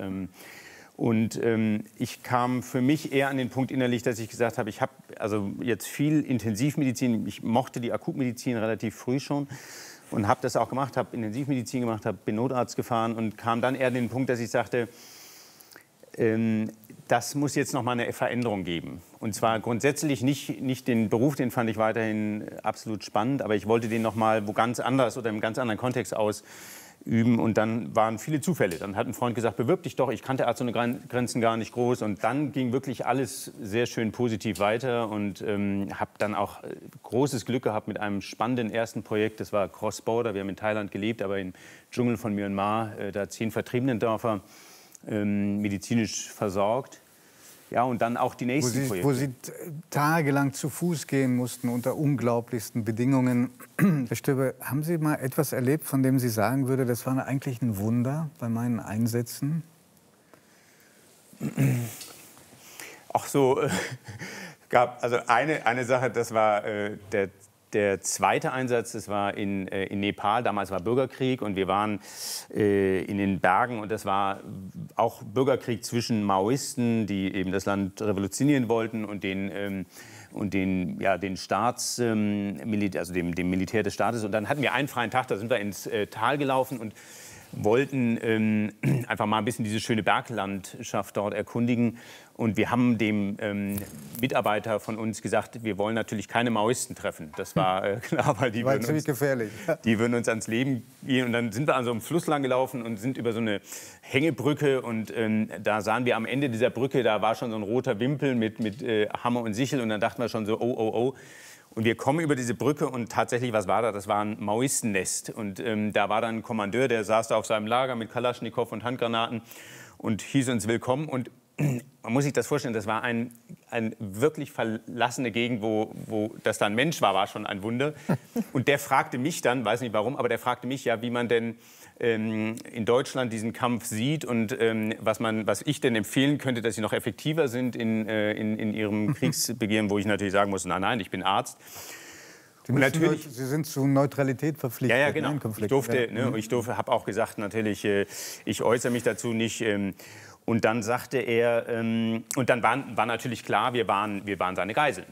Ich kam für mich eher an den Punkt innerlich, dass ich gesagt habe, ich habe also jetzt viel Intensivmedizin, ich mochte die Akutmedizin relativ früh schon und habe das auch gemacht, habe Intensivmedizin gemacht, bin Notarzt gefahren und kam dann eher an den Punkt, dass ich sagte, das muss jetzt noch mal eine Veränderung geben. Und zwar grundsätzlich nicht den Beruf, den fand ich weiterhin absolut spannend, aber ich wollte den noch mal wo ganz anders oder im ganz anderen Kontext ausüben. Und dann waren viele Zufälle. Dann hat ein Freund gesagt, bewirb dich doch. Ich kannte Ärzte ohne Grenzen gar nicht groß. Und dann ging wirklich alles sehr schön positiv weiter und habe dann auch großes Glück gehabt mit einem spannenden ersten Projekt. Das war Cross Border. Wir haben in Thailand gelebt, aber im Dschungel von Myanmar, da 10 Vertriebenendörfer medizinisch versorgt. Ja, und dann auch die nächsten Projekte. Wo Sie tagelang zu Fuß gehen mussten, unter unglaublichsten Bedingungen. Herr Stöbe, haben Sie mal etwas erlebt, von dem Sie sagen würde, das war eigentlich ein Wunder bei meinen Einsätzen? Auch so, gab also eine Sache, das war der zweite Einsatz, das war in Nepal. Damals war Bürgerkrieg und wir waren in den Bergen. Und das war auch Bürgerkrieg zwischen Maoisten, die eben das Land revolutionieren wollten, und den also dem Militär des Staates. Und dann hatten wir einen freien Tag, da sind wir ins Tal gelaufen und wollten einfach mal ein bisschen diese schöne Berglandschaft dort erkundigen. Und wir haben dem Mitarbeiter von uns gesagt, wir wollen natürlich keine Maoisten treffen. Das war klar, weil die würden uns ans Leben gehen. Und dann sind wir an so einem Fluss lang gelaufen und sind über so eine Hängebrücke. Und da sahen wir am Ende dieser Brücke, da war schon so ein roter Wimpel mit Hammer und Sichel. Und dann dachten wir schon so, oh, oh, oh. Und wir kommen über diese Brücke und tatsächlich, was war da? Das war ein Maoistennest. Und da war dann ein Kommandeur, der saß da auf seinem Lager mit Kalaschnikow und Handgranaten und hieß uns willkommen. Und man muss sich das vorstellen, das war eine wirklich verlassene Gegend, wo das dann ein Mensch war schon ein Wunder. Und der fragte mich dann, weiß nicht warum, aber der fragte mich ja, wie man denn in Deutschland diesen Kampf sieht und was ich denn empfehlen könnte, dass sie noch effektiver sind in ihrem Kriegsbegehren, wo ich natürlich sagen muss, nein, ich bin Arzt. Sie sind zu Neutralität verpflichtet. Ja, genau. Ich habe auch gesagt, natürlich, ich äußere mich dazu nicht. Und dann sagte er, und dann war natürlich klar, wir waren seine Geiseln.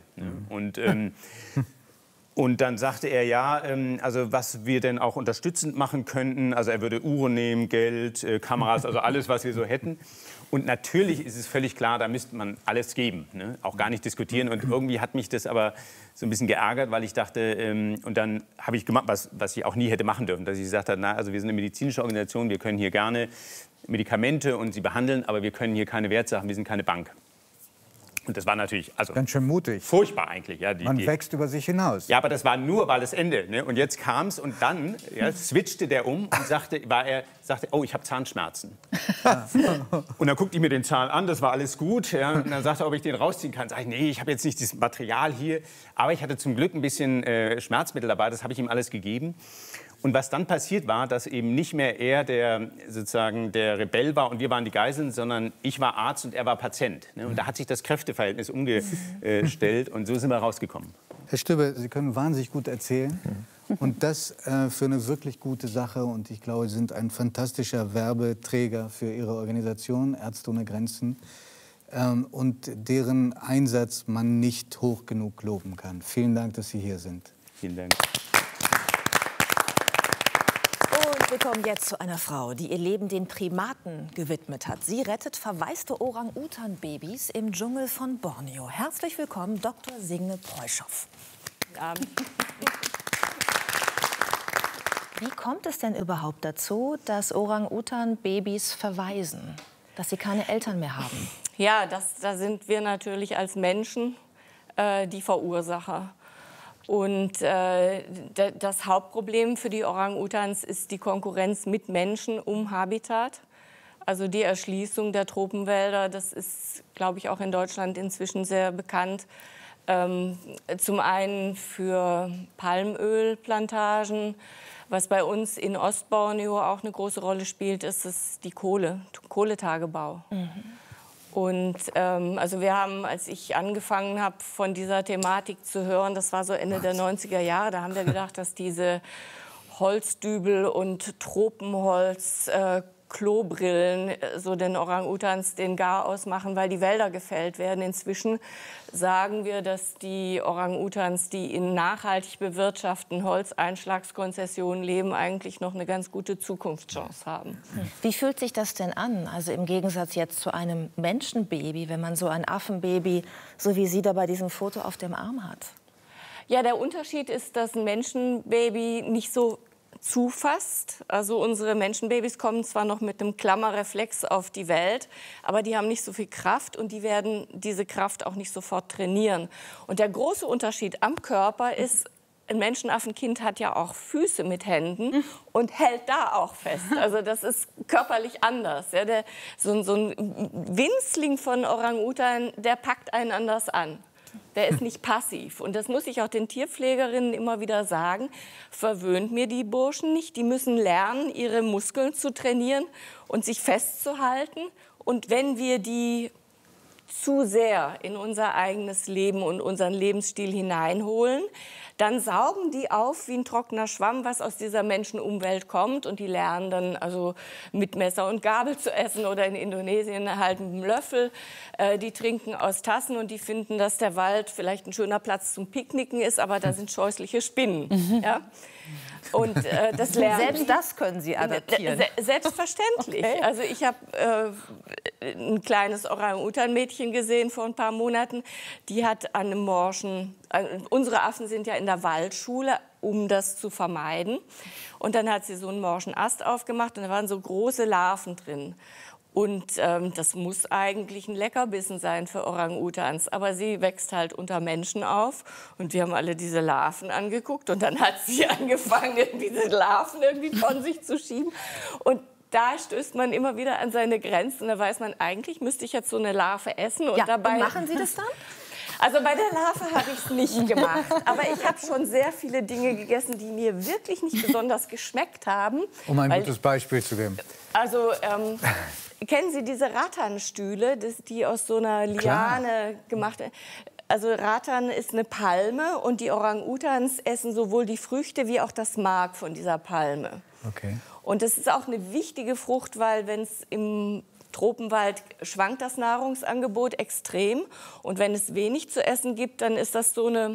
Und dann sagte er, ja, also was wir denn auch unterstützend machen könnten. Also er würde Uhren nehmen, Geld, Kameras, also alles, was wir so hätten. Und natürlich ist es völlig klar, da müsste man alles geben, ne? Auch gar nicht diskutieren. Und irgendwie hat mich das aber so ein bisschen geärgert, weil ich dachte, und dann habe ich gemacht, was ich auch nie hätte machen dürfen, dass ich gesagt habe, also wir sind eine medizinische Organisation, wir können hier gerne Medikamente und sie behandeln, aber wir können hier keine Wertsachen, wir sind keine Bank. Und das war natürlich ganz schön mutig. Furchtbar eigentlich. Ja, Man wächst über sich hinaus. Ja, aber das war nur das Ende. Ne? Und jetzt kam es und dann switchte der um und sagte, oh, ich habe Zahnschmerzen. Und dann guckte ich mir den Zahn an, das war alles gut. Ja? Und dann sagte er, ob ich den rausziehen kann. Sag ich, nee, ich habe jetzt nicht dieses Material hier. Aber ich hatte zum Glück ein bisschen Schmerzmittel dabei, das habe ich ihm alles gegeben. Und was dann passiert war, dass eben nicht mehr er der Rebell war und wir waren die Geiseln, sondern ich war Arzt und er war Patient. Ne? Und da hat sich das Kräfteverhältnis umgestellt und so sind wir rausgekommen. Herr Stöber, Sie können wahnsinnig gut erzählen und das für eine wirklich gute Sache. Und ich glaube, Sie sind ein fantastischer Werbeträger für Ihre Organisation Ärzte ohne Grenzen und deren Einsatz man nicht hoch genug loben kann. Vielen Dank, dass Sie hier sind. Vielen Dank. Wir kommen jetzt zu einer Frau, die ihr Leben den Primaten gewidmet hat. Sie rettet verwaiste Orang-Utan-Babys im Dschungel von Borneo. Herzlich willkommen, Dr. Signe Preuschow. Wie kommt es denn überhaupt dazu, dass Orang-Utan-Babys verwaisen, dass sie keine Eltern mehr haben? Ja, da sind wir natürlich als Menschen die Verursacher. Und das Hauptproblem für die Orang-Utans ist die Konkurrenz mit Menschen um Habitat. Also die Erschließung der Tropenwälder, das ist, glaube ich, auch in Deutschland inzwischen sehr bekannt. Zum einen für Palmölplantagen. Was bei uns in Ostborneo auch eine große Rolle spielt, ist die Kohletagebau. Und also wir haben, als ich angefangen habe, von dieser Thematik zu hören, das war so Ende der 90er Jahre, da haben wir gedacht, dass diese Holzdübel und Tropenholz Klobrillen so den Orang-Utans den Garaus machen, weil die Wälder gefällt werden. Inzwischen sagen wir, dass die Orang-Utans, die in nachhaltig bewirtschafteten Holzeinschlagskonzessionen leben, eigentlich noch eine ganz gute Zukunftschance haben. Wie fühlt sich das denn an? Also im Gegensatz jetzt zu einem Menschenbaby, wenn man so ein Affenbaby, so wie Sie da bei diesem Foto auf dem Arm hat? Ja, der Unterschied ist, dass ein Menschenbaby nicht so zufasst. Also unsere Menschenbabys kommen zwar noch mit einem Klammerreflex auf die Welt, aber die haben nicht so viel Kraft und die werden diese Kraft auch nicht sofort trainieren. Und der große Unterschied am Körper ist, ein Menschenaffenkind hat ja auch Füße mit Händen und hält da auch fest. Also das ist körperlich anders. Ja, so ein Winzling von Orang-Utan, der packt einen anders an. Der ist nicht passiv. Und das muss ich auch den Tierpflegerinnen immer wieder sagen. Verwöhnt mir die Burschen nicht. Die müssen lernen, ihre Muskeln zu trainieren und sich festzuhalten. Und wenn wir die zu sehr in unser eigenes Leben und unseren Lebensstil hineinholen, dann saugen die auf wie ein trockener Schwamm, was aus dieser Menschenumwelt kommt. Und die lernen dann also mit Messer und Gabel zu essen oder in Indonesien halt mit einem Löffel. Die trinken aus Tassen und die finden, dass der Wald vielleicht ein schöner Platz zum Picknicken ist, aber da sind scheußliche Spinnen. Ja? Und das lernen Selbst das können Sie adaptieren. Selbstverständlich. Okay. Also ich habe ein kleines Orang-Utan-Mädchen gesehen vor ein paar Monaten. Die hat an einem morschen, unsere Affen sind ja in der Waldschule, um das zu vermeiden. Und dann hat sie so einen morschen Ast aufgemacht und da waren so große Larven drin. Und das muss eigentlich ein Leckerbissen sein für Orang-Utans. Aber sie wächst halt unter Menschen auf. Und wir haben alle diese Larven angeguckt. Und dann hat sie angefangen, diese Larven irgendwie von sich zu schieben. Und da stößt man immer wieder an seine Grenzen. Da weiß man, eigentlich müsste ich jetzt so eine Larve essen. Und ja, dabei und machen Sie das dann? Also bei der Larve habe ich es nicht gemacht. Aber ich habe schon sehr viele Dinge gegessen, die mir wirklich nicht besonders geschmeckt haben. Um ein gutes Beispiel zu geben. Also kennen Sie diese Rattanstühle, die aus so einer Liane gemacht sind? Also Rattan ist eine Palme und die Orang-Utans essen sowohl die Früchte wie auch das Mark von dieser Palme. Okay. Und das ist auch eine wichtige Frucht, weil wenn es im Tropenwald schwankt das Nahrungsangebot extrem. Und wenn es wenig zu essen gibt, dann ist das so ein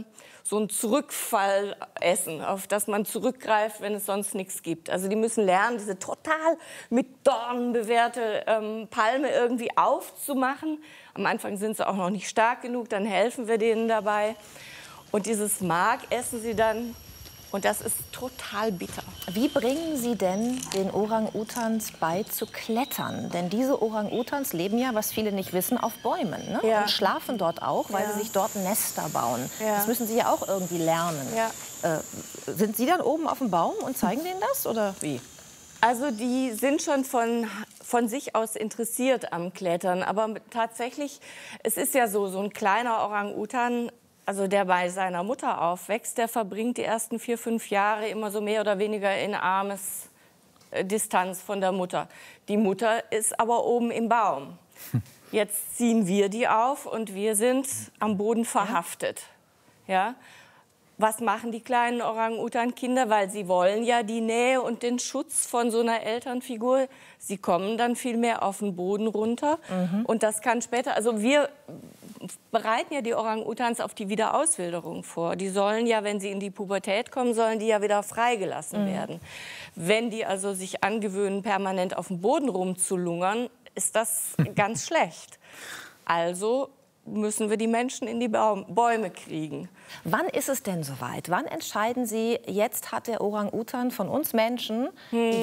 Zurückfallessen, auf das man zurückgreift, wenn es sonst nichts gibt. Also die müssen lernen, diese total mit Dornen bewehrte Palme irgendwie aufzumachen. Am Anfang sind sie auch noch nicht stark genug, dann helfen wir denen dabei. Und dieses Mark essen sie dann. Und das ist total bitter. Wie bringen Sie denn den Orang-Utans bei zu klettern? Denn diese Orang-Utans leben ja, was viele nicht wissen, auf Bäumen. Ne? Ja. Und schlafen dort auch, weil Ja. sie sich dort Nester bauen. Ja. Das müssen Sie ja auch irgendwie lernen. Ja. Sind Sie dann oben auf dem Baum und zeigen denen das? Oder wie? Also die sind schon von sich aus interessiert am Klettern. Aber tatsächlich, es ist ja so ein kleiner Orang-Utan, also der bei seiner Mutter aufwächst, der verbringt die ersten 4, 5 Jahre immer so mehr oder weniger in Distanz von der Mutter. Die Mutter ist aber oben im Baum. Jetzt ziehen wir die auf und wir sind am Boden verhaftet. Ja? Was machen die kleinen Orang-Utan-Kinder? Weil sie wollen ja die Nähe und den Schutz von so einer Elternfigur. Sie kommen dann viel mehr auf den Boden runter. Und das kann später, also wir bereiten ja die Orang-Utans auf die Wiederauswilderung vor. Die sollen ja, wenn sie in die Pubertät kommen, sollen die ja wieder freigelassen werden. Wenn die also sich angewöhnen, permanent auf dem Boden rumzulungern, ist das ganz schlecht. Also müssen wir die Menschen in die Bäume kriegen. Wann ist es denn soweit? Wann entscheiden Sie, jetzt hat der Orang-Utan von uns Menschen die